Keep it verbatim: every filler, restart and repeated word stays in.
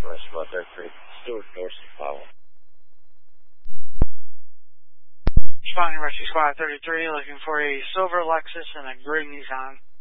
Northwest one thirty-three. Stewart Dorsey, follow. Responding Rescue Squad thirty-three, looking for a silver Lexus and a gray Nissan.